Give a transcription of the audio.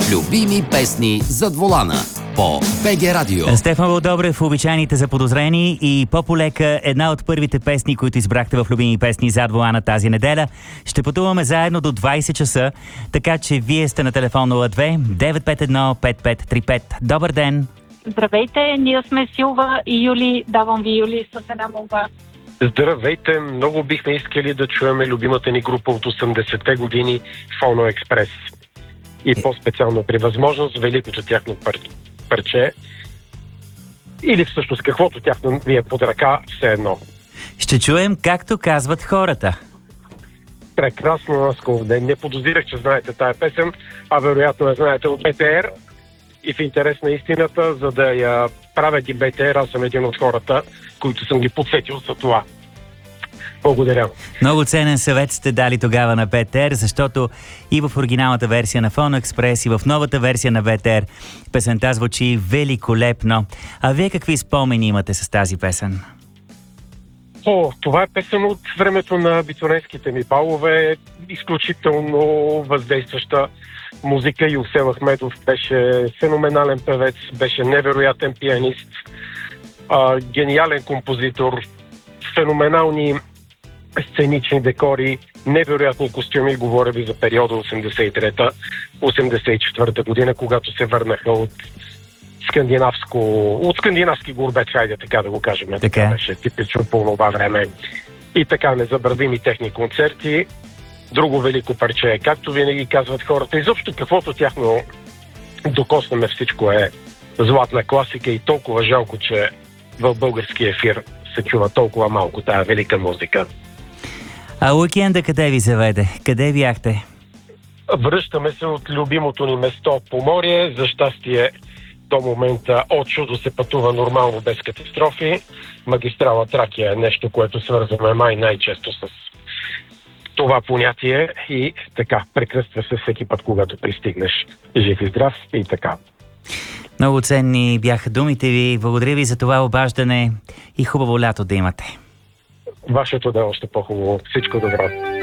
Любими песни зад волана по БГ Радио. Стефан Вълдобрев, обичайните заподозрени и по-полека една от първите песни, които избрахте в любими песни зад волана тази неделя. Ще пътуваме заедно до 20 часа, така че вие сте на телефон 02 951 5535. Добър ден! Здравейте, ние сме Силва и Юли. Давам ви Юли с една молба. Здравейте, много бихме искали да чуем любимата ни група от 80-те години Фоно Експрес. И по-специално при възможност великото тяхно парче или всъщност каквото тяхно ви е под ръка, все едно. Ще чуем както казват хората. Прекрасно ласков ден. Не подозирах, че знаете тая песен, а вероятно я знаете от БТР. И в интерес на истината, за да я правят и БТР, аз съм един от хората, които съм ги подсетил за това. Благодаря. Много ценен съвет сте дали тогава на БТР, защото и в оригиналната версия на Фоно Експрес, и в новата версия на БТР песента звучи великолепно. А вие какви спомени имате с тази песен? Това е песен от времето на битуренските ми балове. Изключително въздействаща музика. Юсел Ахмедов беше феноменален певец, беше невероятен пианист, гениален композитор, феноменални сценични декори, невероятни костюми. Говоря ви за периода 83-84 година, когато се върнаха от скандинавски гурбет, хайде така да го кажем. Така беше типично по това време. И така незабравими техни концерти. Друго велико парче, както винаги казват хората. Изобщо каквото тяхно докоснеме, всичко е златна класика и толкова жалко, че в български ефир се чува толкова малко тая велика музика. А уикенда къде ви заведе? Къде бяхте? Връщаме се от любимото ни место Поморие. За щастие до момента от чудо се пътува нормално без катастрофи. Магистрала Тракия е нещо, което свързваме най-често с това понятие и така, прекръства се всеки път, когато пристигнеш жив и здрав и така. Много ценни бяха думите ви. Благодаря ви за това обаждане и хубаво лято да имате. Вашето да е още по-хубаво. Всичко добро.